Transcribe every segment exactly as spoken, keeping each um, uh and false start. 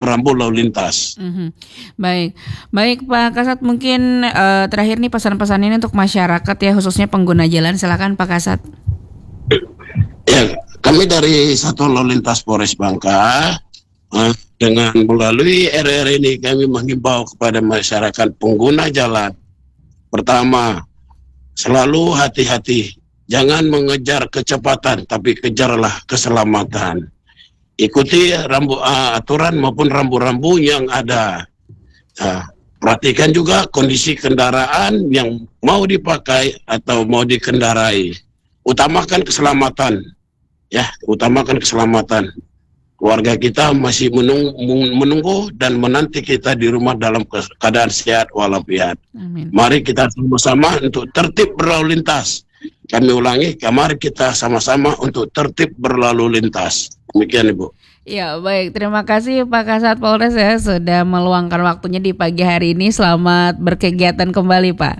rambu-rambu lalu lintas. Mm-hmm. Baik, baik Pak Kasat, mungkin uh, terakhir nih pesan-pesan ini untuk masyarakat ya, khususnya pengguna jalan. Silakan Pak Kasat. Ya, kami dari Satuan Lalu Lintas Polres Bangka uh, dengan melalui R R ini kami menghimbau kepada masyarakat pengguna jalan. Pertama, selalu hati-hati, jangan mengejar kecepatan, tapi kejarlah keselamatan. Ikuti rambu, uh, aturan maupun rambu-rambu yang ada. Uh, perhatikan juga kondisi kendaraan yang mau dipakai atau mau dikendarai. Utamakan keselamatan, ya, utamakan keselamatan. Keluarga kita masih menunggu, menunggu dan menanti kita di rumah dalam keadaan sehat walafiat. Amin. Mari kita sama-sama untuk tertib berlalu lintas. Kami ulangi, mari kita sama-sama untuk tertib berlalu lintas. Demikian Ibu. Ya baik, terima kasih Pak Kasat Polres ya sudah meluangkan waktunya di pagi hari ini. Selamat berkegiatan kembali Pak.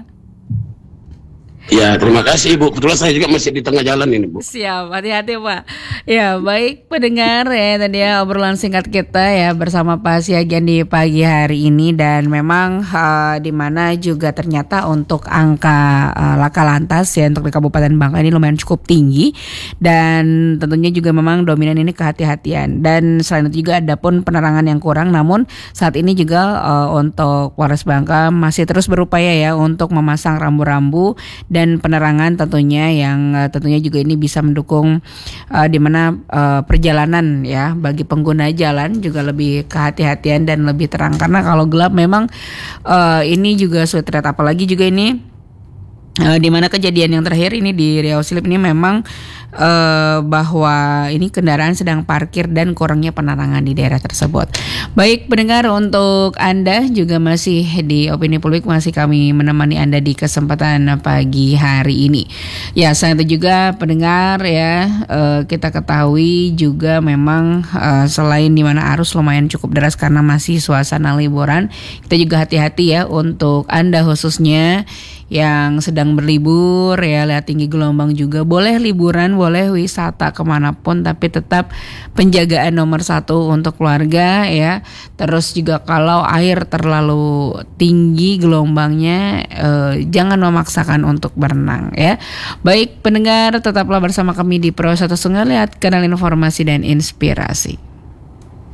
Ya, terima kasih Ibu. Kebetulan saya juga masih di tengah jalan ini, Bu. Siap, hati-hati Pak. Ya, baik pendengar ya, tadi ya obrolan singkat kita ya bersama Pak Siagian di pagi hari ini. Dan memang uh, di mana juga ternyata untuk angka uh, laka lantas ya untuk di Kabupaten Bangka ini lumayan cukup tinggi. Dan tentunya juga memang dominan ini kehati-hatian. Dan selain itu juga ada pun penerangan yang kurang. Namun saat ini juga uh, untuk Polres Bangka masih terus berupaya ya untuk memasang rambu-rambu dan penerangan tentunya yang uh, tentunya juga ini bisa mendukung uh, di mana uh, perjalanan ya bagi pengguna jalan juga lebih kehati-hatian dan lebih terang, karena kalau gelap memang uh, ini juga sulit terlihat, apalagi juga ini Uh, di mana kejadian yang terakhir ini di Riau Silip ini memang uh, bahwa ini kendaraan sedang parkir dan kurangnya penerangan di daerah tersebut. Baik pendengar, untuk Anda juga masih di Opini Publik, masih kami menemani Anda di kesempatan pagi hari ini. Ya, selain itu juga pendengar ya uh, kita ketahui juga memang uh, selain di mana arus lumayan cukup deras karena masih suasana liburan, kita juga hati-hati ya untuk Anda khususnya yang sedang berlibur ya, lihat tinggi gelombang juga. Boleh liburan, boleh wisata kemanapun, tapi tetap penjagaan nomor satu untuk keluarga ya. Terus juga kalau air terlalu tinggi gelombangnya, eh, jangan memaksakan untuk berenang ya. Baik pendengar, tetaplah bersama kami di Pro Satu Sungai, lihat kanal informasi dan inspirasi.